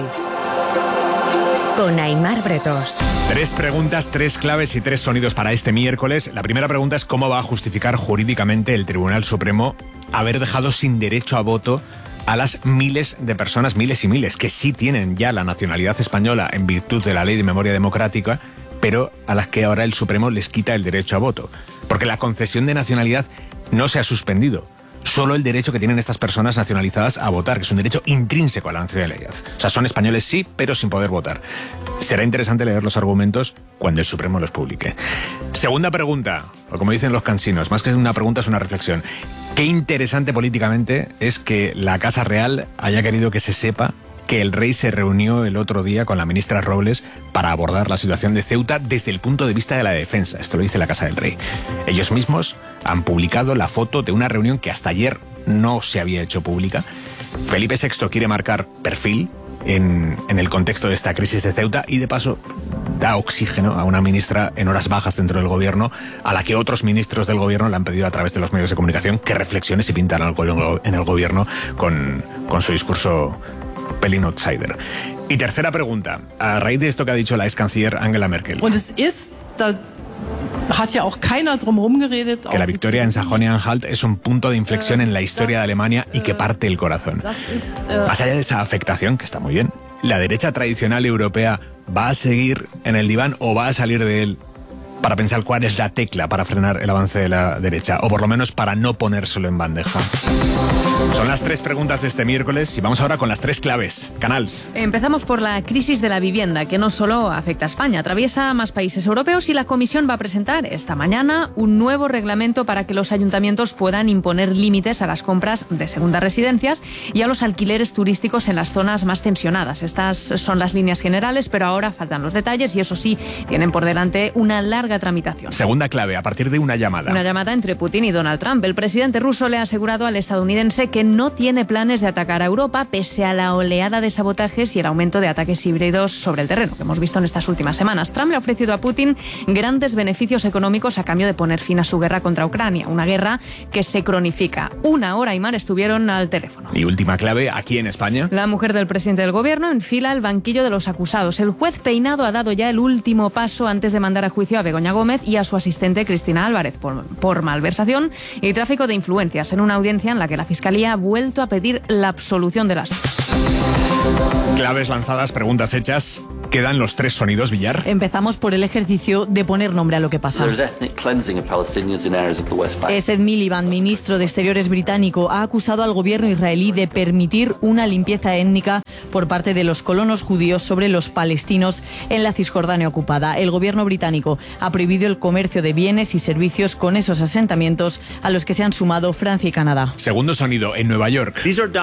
S20: con Aimar Bretos.
S18: Tres preguntas, tres claves y tres sonidos para este miércoles. La primera pregunta es cómo va a justificar jurídicamente el Tribunal Supremo haber dejado sin derecho a voto a las miles de personas, miles y miles, que sí tienen ya la nacionalidad española en virtud de la Ley de Memoria Democrática, pero a las que ahora el Supremo les quita el derecho a voto. Porque la concesión de nacionalidad no se ha suspendido. Solo el derecho que tienen estas personas nacionalizadas a votar, que es un derecho intrínseco a la nacionalidad. O sea, son españoles sí, pero sin poder votar. Será interesante leer los argumentos cuando el Supremo los publique. Segunda pregunta, o como dicen los cansinos, más que una pregunta es una reflexión. Qué interesante políticamente es que la Casa Real haya querido que se sepa que el rey se reunió el otro día con la ministra Robles para abordar la situación de Ceuta desde el punto de vista de la defensa. Esto lo dice la Casa del Rey. Ellos mismos han publicado la foto de una reunión que hasta ayer no se había hecho pública. Felipe sexto quiere marcar perfil en, en el contexto de esta crisis de Ceuta y de paso da oxígeno a una ministra en horas bajas dentro del gobierno, a la que otros ministros del gobierno le han pedido a través de los medios de comunicación que reflexione si pintan algo en el gobierno con, con su discurso pelín outsider. Y tercera pregunta, a raíz de esto que ha dicho la ex canciller Angela Merkel.
S3: Und es ist, da hat ja auch keiner drum rumgeredet.
S18: Que la victoria en Sajonia-Anhalt es un punto de inflexión en la historia de Alemania y que parte el corazón. Más allá de esa afectación, que está muy bien, ¿la derecha tradicional europea va a seguir en el diván o va a salir de él para pensar cuál es la tecla para frenar el avance de la derecha? O por lo menos para no ponérselo en bandeja. Son las tres preguntas de este miércoles y vamos ahora con las tres claves. Canals.
S9: Empezamos por la crisis de la vivienda, que no solo afecta a España, atraviesa más países europeos y la Comisión va a presentar esta mañana un nuevo reglamento para que los ayuntamientos puedan imponer límites a las compras de segundas residencias y a los alquileres turísticos en las zonas más tensionadas. Estas son las líneas generales, pero ahora faltan los detalles y eso sí, tienen por delante una larga tramitación.
S18: Segunda clave, a partir de una llamada.
S9: Una llamada entre Putin y Donald Trump. El presidente ruso le ha asegurado al estadounidense que no tiene planes de atacar a Europa pese a la oleada de sabotajes y el aumento de ataques híbridos sobre el terreno que hemos visto en estas últimas semanas. Trump le ha ofrecido a Putin grandes beneficios económicos a cambio de poner fin a su guerra contra Ucrania, una guerra que se cronifica. Una hora y más estuvieron al teléfono.
S18: Y última clave, aquí en España.
S9: La mujer del presidente del gobierno enfila el banquillo de los acusados. El juez Peinado ha dado ya el último paso antes de mandar a juicio a Begoña Gómez y a su asistente Cristina Álvarez por, por malversación y tráfico de influencias, en una audiencia en la que la Fiscalía ha vuelto a pedir la absolución de las dos.
S18: Claves lanzadas, preguntas hechas. Quedan los tres sonidos, Villar.
S6: Empezamos por el ejercicio de poner nombre a lo que pasa. Esed Miliband, ministro de Exteriores británico, ha acusado al gobierno israelí de permitir una limpieza étnica por parte de los colonos judíos sobre los palestinos en la Cisjordania ocupada. El gobierno británico ha prohibido el comercio de bienes y servicios con esos asentamientos, a los que se han sumado Francia y Canadá.
S18: Segundo sonido, en Nueva York.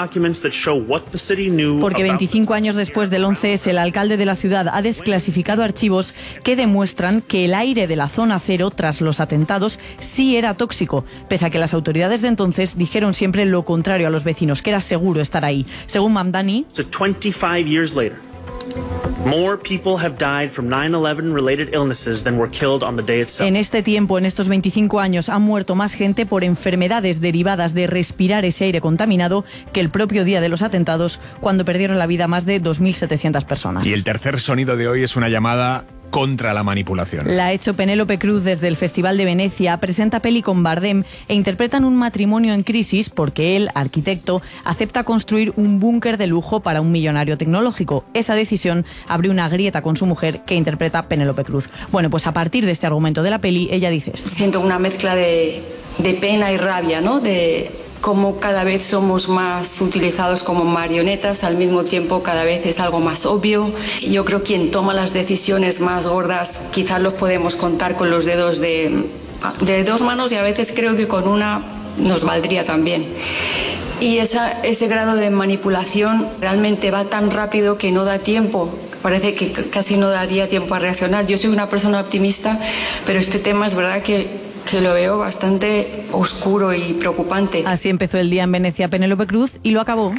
S6: Porque veinticinco años después del once ese, el alcalde de la ciudad ha desclasificado archivos que demuestran que el aire de la zona cero tras los atentados sí era tóxico, pese a que las autoridades de entonces dijeron siempre lo contrario a los vecinos, que era seguro estar ahí. Según Mamdani,
S7: More people have died from nine eleven related illnesses than were killed on the day itself.
S6: En este tiempo, en estos veinticinco años, han muerto más gente por enfermedades derivadas de respirar ese aire contaminado que el propio día de los atentados, cuando perdieron la vida más de dos mil setecientas personas.
S18: Y el tercer sonido de hoy es una llamada contra la manipulación.
S6: La ha hecho Penélope Cruz desde el Festival de Venecia, presenta peli con Bardem e interpretan un matrimonio en crisis porque él, arquitecto, acepta construir un búnker de lujo para un millonario tecnológico. Esa decisión abre una grieta con su mujer, que interpreta Penélope Cruz. Bueno, pues a partir de este argumento de la peli, ella dice esto.
S12: Siento una mezcla de, de pena y rabia, ¿no? De cómo cada vez somos más utilizados como marionetas, al mismo tiempo cada vez es algo más obvio. Yo creo que quien toma las decisiones más gordas quizás los podemos contar con los dedos de, de dos manos, y a veces creo que con una nos valdría también. Y esa, ese grado de manipulación realmente va tan rápido que no da tiempo. Parece que casi no daría tiempo a reaccionar. Yo soy una persona optimista, pero este tema es verdad que que lo veo bastante oscuro y preocupante.
S6: Así empezó el día en Venecia Penélope Cruz y lo acabó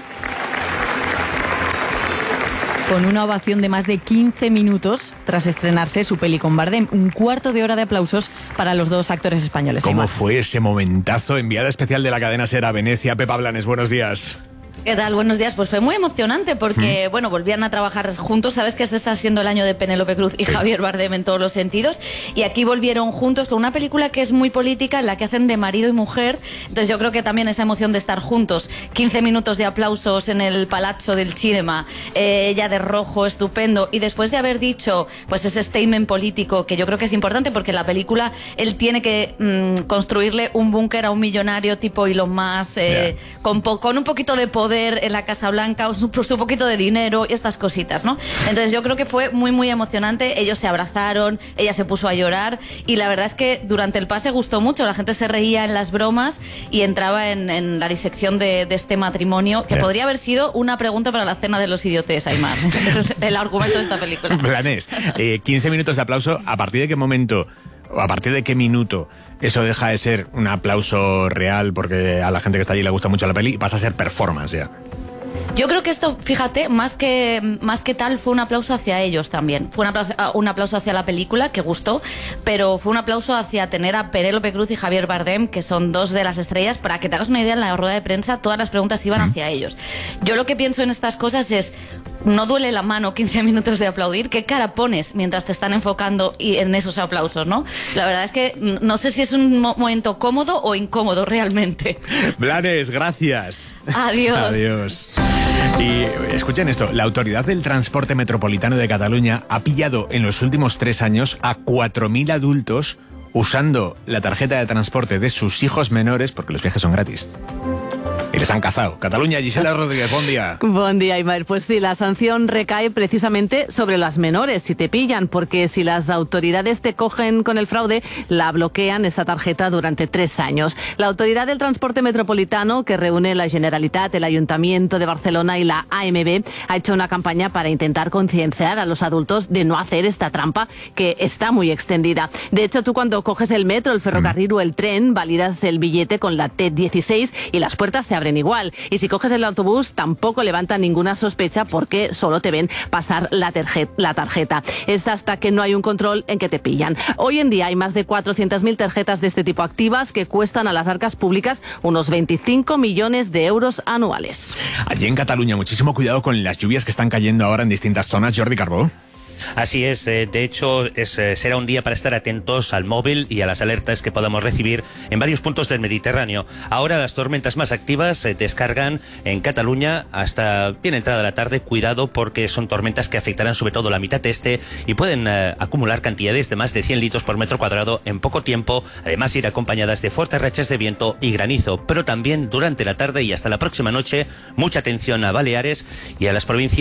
S6: con una ovación de más de quince minutos tras estrenarse su peli con Bardem. Un cuarto de hora de aplausos para los dos actores españoles.
S18: ¿Cómo
S6: Aymar.
S18: fue ese momentazo? Enviada especial de la cadena SER a Venecia, Pepa Blanes, buenos días.
S13: ¿Qué tal? Buenos días. Pues fue muy emocionante porque, mm. bueno, volvían a trabajar juntos. Sabes que este está siendo el año de Penélope Cruz y sí. Javier Bardem en todos los sentidos. Y aquí volvieron juntos con una película que es muy política, en la que hacen de marido y mujer. Entonces yo creo que también esa emoción de estar juntos, quince minutos de aplausos en el Palazzo del Cinema, eh, ella de rojo, estupendo. Y después de haber dicho, pues ese statement político, que yo creo que es importante porque en la película él tiene que mmm, construirle un búnker a un millonario tipo Elon Musk, eh, yeah. con, po con un poquito de poder en la Casa Blanca, su, su poquito de dinero y estas cositas, ¿no? Entonces yo creo que fue muy muy emocionante. Ellos se abrazaron, ella se puso a llorar y la verdad es que durante el pase gustó mucho. La gente se reía en las bromas y entraba en, en la disección de, de este matrimonio, que yeah. podría haber sido una pregunta para la cena de los idiotes, Aymar. El argumento de esta película.
S18: Blanes, eh, quince minutos de aplauso. ¿A partir de qué momento o a partir de qué minuto eso deja de ser un aplauso real porque a la gente que está allí le gusta mucho la peli y pasa a ser performance ya?
S13: Yo creo que esto, fíjate, más que, más que tal fue un aplauso hacia ellos también. Fue un aplauso, un aplauso hacia la película, que gustó, pero fue un aplauso hacia tener a Penélope Cruz y Javier Bardem, que son dos de las estrellas. Para que te hagas una idea, en la rueda de prensa todas las preguntas iban hacia ellos. Yo lo que pienso en estas cosas es, no duele la mano quince minutos de aplaudir. ¿Qué cara pones mientras te están enfocando y en esos aplausos, no? La verdad es que no sé si es un mo momento cómodo o incómodo realmente.
S18: Blanes, gracias.
S13: Adiós.
S18: Adiós. Y escuchen esto, la Autoridad del Transporte Metropolitano de Cataluña ha pillado en los últimos tres años a cuatro mil adultos usando la tarjeta de transporte de sus hijos menores, porque los viajes son gratis. Y les han cazado. Cataluña, Gisela Rodríguez, buen día.
S15: Buen día, Aymar. Pues sí, la sanción recae precisamente sobre las menores, si te pillan, porque si las autoridades te cogen con el fraude, la bloquean esta tarjeta durante tres años. La Autoridad del Transporte Metropolitano, que reúne la Generalitat, el Ayuntamiento de Barcelona y la A M B, ha hecho una campaña para intentar concienciar a los adultos de no hacer esta trampa, que está muy extendida. De hecho, tú cuando coges el metro, el ferrocarril mm. o el tren, validas el billete con la T dieciséis y las puertas se abren igual. Y si coges el autobús, tampoco levanta ninguna sospecha porque solo te ven pasar la, la tarjeta. Es hasta que no hay un control en que te pillan. Hoy en día hay más de cuatrocientas mil tarjetas de este tipo activas que cuestan a las arcas públicas unos veinticinco millones de euros anuales.
S18: Allí en Cataluña, muchísimo cuidado con las lluvias que están cayendo ahora en distintas zonas. Jordi Carbó.
S17: Así es, eh, de hecho es, eh, será un día para estar atentos al móvil y a las alertas que podamos recibir en varios puntos del Mediterráneo. Ahora las tormentas más activas se eh, descargan en Cataluña hasta bien entrada la tarde. Cuidado porque son tormentas que afectarán sobre todo la mitad este y pueden eh, acumular cantidades de más de cien litros por metro cuadrado en poco tiempo, además ir acompañadas de fuertes rachas de viento y granizo. Pero también durante la tarde y hasta la próxima noche mucha atención a Baleares y a las provincias